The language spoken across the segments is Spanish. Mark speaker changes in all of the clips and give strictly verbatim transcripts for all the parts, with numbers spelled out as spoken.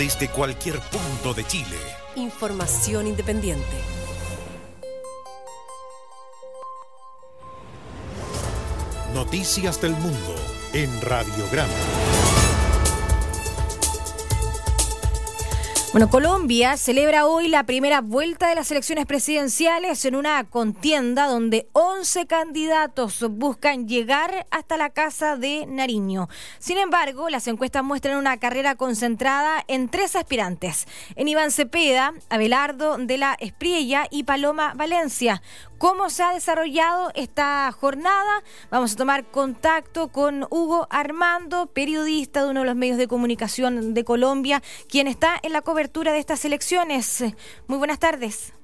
Speaker 1: desde cualquier punto de Chile.
Speaker 2: Información independiente.
Speaker 1: Noticias del mundo en Radiograma.
Speaker 3: Bueno, Colombia celebra hoy la primera vuelta de las elecciones presidenciales en una contienda donde once candidatos buscan llegar hasta la Casa de Nariño. Sin embargo, las encuestas muestran una carrera concentrada en tres aspirantes: en Iván Cepeda, Abelardo de la Espriella y Paloma Valencia. ¿Cómo se ha desarrollado esta jornada? Vamos a tomar contacto con Hugo Armando, periodista de uno de los medios de comunicación de Colombia, quien está en la cobertura de estas elecciones. Muy buenas tardes.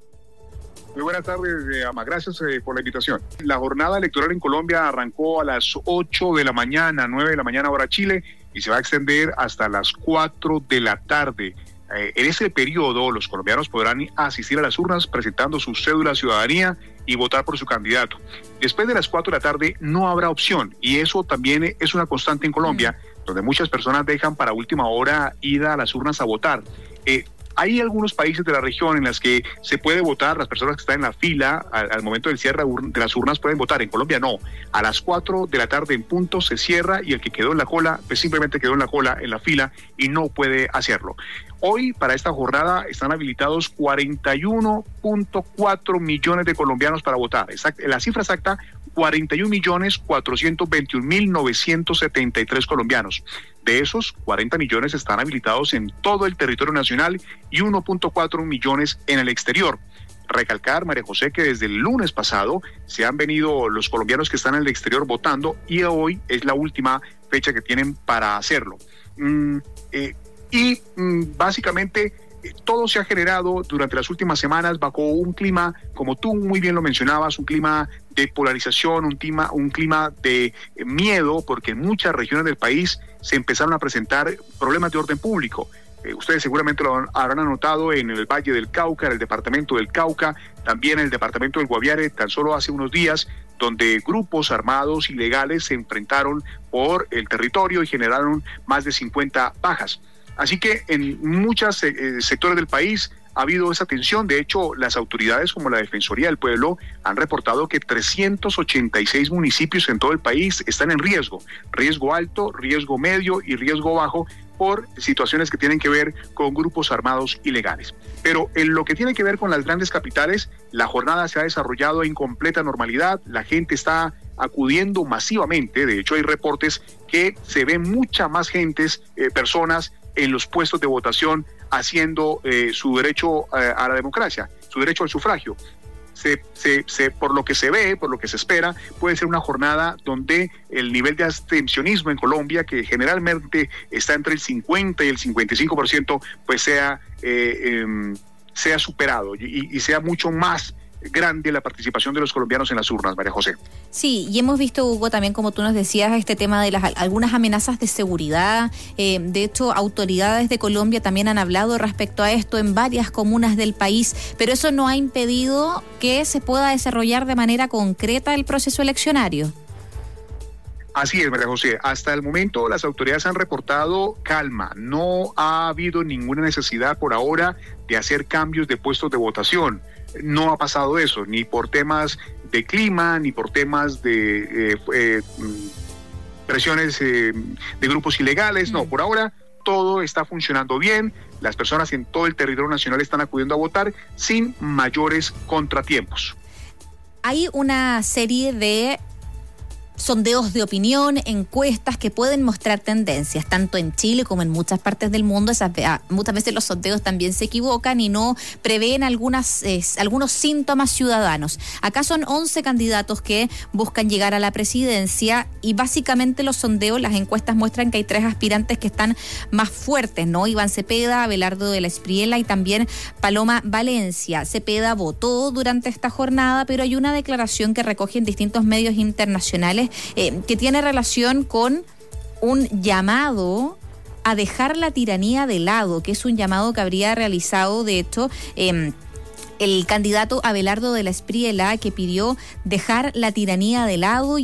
Speaker 4: Muy buenas tardes, Ama. Gracias eh, por la invitación. La jornada electoral en Colombia arrancó a las ocho de la mañana, nueve de la mañana hora Chile, y se va a extender hasta las cuatro de la tarde. Eh, en ese periodo, los colombianos podrán asistir a las urnas presentando su cédula de ciudadanía y votar por su candidato. Después de las cuatro de la tarde no habrá opción, y eso también es una constante en Colombia, mm. donde muchas personas dejan para última hora ir a las urnas a votar. Eh, Hay algunos países de la región en las que se puede votar, las personas que están en la fila al, al momento del cierre de las urnas pueden votar. En Colombia no. A las cuatro de la tarde en punto se cierra y el que quedó en la cola, pues simplemente quedó en la cola, en la fila, y no puede hacerlo. Hoy, para esta jornada, están habilitados cuarenta y uno punto cuatro millones de colombianos para votar. Exact, la cifra exacta, cuarenta y un millones cuatrocientos veintiún mil novecientos setenta y tres colombianos. De esos, cuarenta millones están habilitados en todo el territorio nacional y uno punto cuatro millones en el exterior. Recalcar, María José, que desde el lunes pasado se han venido los colombianos que están en el exterior votando, y hoy es la última fecha que tienen para hacerlo. Mm, eh, y mm, básicamente eh, todo se ha generado durante las últimas semanas bajo un clima, como tú muy bien lo mencionabas, un clima de polarización, un clima, un clima de eh, miedo, porque en muchas regiones del país se empezaron a presentar problemas de orden público. Eh, ustedes seguramente lo habrán anotado en el Valle del Cauca, en el departamento del Cauca, también en el departamento del Guaviare, tan solo hace unos días, donde grupos armados ilegales se enfrentaron por el territorio y generaron más de cincuenta bajas. Así que en muchos eh, sectores del país ha habido esa tensión. De hecho, las autoridades como la Defensoría del Pueblo han reportado que trescientos ochenta y seis municipios en todo el país están en riesgo, riesgo alto, riesgo medio y riesgo bajo, por situaciones que tienen que ver con grupos armados ilegales. Pero en lo que tiene que ver con las grandes capitales, la jornada se ha desarrollado en completa normalidad, la gente está acudiendo masivamente. De hecho, hay reportes que se ven mucha más gentes, eh, personas en los puestos de votación haciendo eh, su derecho eh, a la democracia, su derecho al sufragio. Se, se, se, por lo que se ve, por lo que se espera, puede ser una jornada donde el nivel de abstencionismo en Colombia, que generalmente está entre el cincuenta y el cincuenta y cinco por ciento, pues sea, eh, eh, sea superado y, y sea mucho más grande la participación de los colombianos en las urnas, María José.
Speaker 5: Sí, y hemos visto, Hugo, también como tú nos decías, este tema de las algunas amenazas de seguridad. Eh, de hecho, autoridades de Colombia también han hablado respecto a esto en varias comunas del país, pero eso no ha impedido que se pueda desarrollar de manera concreta el proceso eleccionario.
Speaker 4: Así es, María José. Hasta el momento las autoridades han reportado calma. No ha habido ninguna necesidad por ahora de hacer cambios de puestos de votación. No ha pasado eso, ni por temas de clima, ni por temas de eh, eh, presiones eh, de grupos ilegales. No, por ahora todo está funcionando bien. Las personas en todo el territorio nacional están acudiendo a votar sin mayores contratiempos.
Speaker 5: Hay una serie de sondeos de opinión, encuestas que pueden mostrar tendencias, tanto en Chile como en muchas partes del mundo. Esas, muchas veces los sondeos también se equivocan y no prevén algunas, eh, algunos síntomas ciudadanos. Acá son once candidatos que buscan llegar a la presidencia y básicamente los sondeos, las encuestas muestran que hay tres aspirantes que están más fuertes, ¿no? Iván Cepeda, Abelardo de la Espriella y también Paloma Valencia. Cepeda votó durante esta jornada, pero hay una declaración que recoge en distintos medios internacionales Eh, que tiene relación con un llamado a dejar la tiranía de lado, que es un llamado que habría realizado, de hecho, eh, el candidato Abelardo de la Espriella, que pidió dejar la tiranía de lado